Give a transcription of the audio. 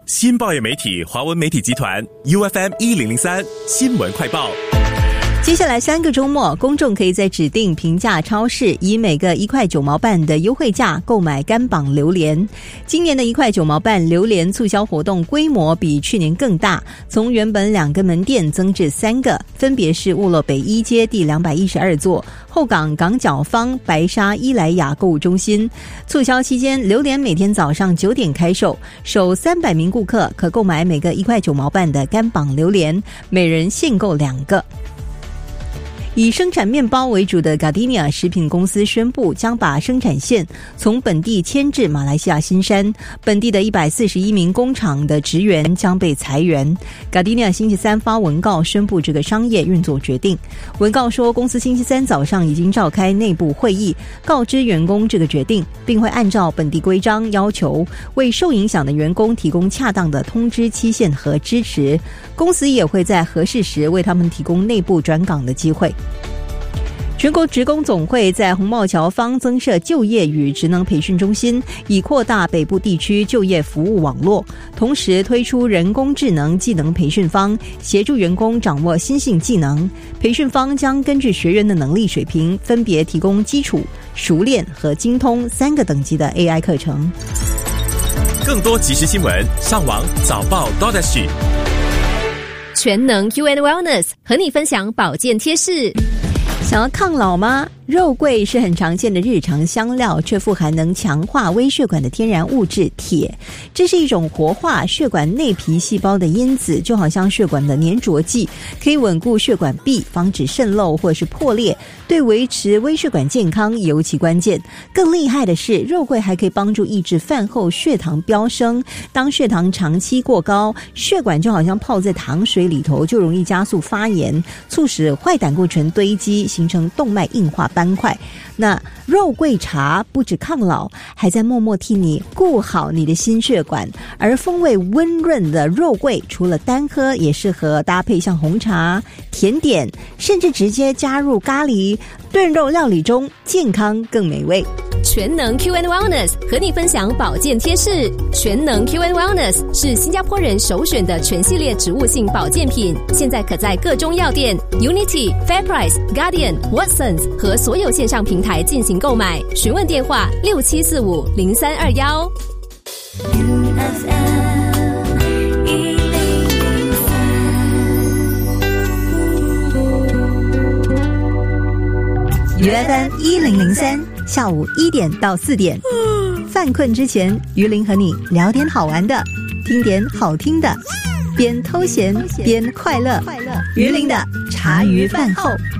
新报业媒体华文媒体集团 UFM1003 新闻快报。 接下来3个周末，公众可以在指定平价超市以每个1块9毛半的优惠价购买干榜榴莲。今年的1块9毛半榴莲促销活动规模比去年更大，从原本2个门店增至3个，分别是沃洛北一街第212座、后港港角坊、白沙伊莱雅购物中心。促销期间，榴莲每天早上9点开售，首300名顾客可购买每个1块9毛半的干榜榴莲，每人限购2个。以生产面包为主的 Gardenia 食品公司宣布，将把生产线从本地迁至马来西亚新山，本地的141名工厂的职员将被裁员。Gardenia 星期3发文告宣布这个商业运作决定。文告说，公司星期3早上已经召开内部会议，告知员工这个决定，并会按照本地规章要求，为受影响的员工提供恰当的通知期限和支持。公司也会在合适时为他们提供内部转岗的机会。全国职工总会在红帽桥坊增设就业与职能培训中心，以扩大北部地区就业服务网络，同时推出人工智能技能培训坊，协助员工掌握新兴技能。培训坊将根据学员的能力水平，分别提供基础、熟练和精通3个等级的 AI 课程。 更多即时新闻，上网早报 .SG。 全能 UN Wellness 和你分享保健贴士。 想要抗老吗？肉桂是很常见的日常香料，却富含能强化微血管的天然物质铁。这是一种活化血管内皮细胞的因子，就好像血管的粘着剂，可以稳固血管壁，防止渗漏或是破裂，对维持微血管健康尤其关键。更厉害的是，肉桂还可以帮助抑制饭后血糖飙升。当血糖长期过高，血管就好像泡在糖水里头，就容易加速发炎，促使坏胆固醇堆积，形成动脉硬化斑块。那肉桂茶不止抗老，还在默默替你顾好你的心血管。而风味温润的肉桂，除了单喝，也适合搭配像红茶、甜点，甚至直接加入咖喱、炖肉料理中，健康更美味。 全能 QN Wellness 和你分享保健贴士。全能 QN Wellness 是新加坡人首选的全系列植物性保健品，现在可在各中药店 Unity、Fairprice、Guardian、Watsons 和所有线上平台进行购买。询问电话67450321。 UFM1003下午1点到4点，犯困之前，于林和你聊点好玩的，听点好听的，边偷闲边快乐。于林的茶余饭后。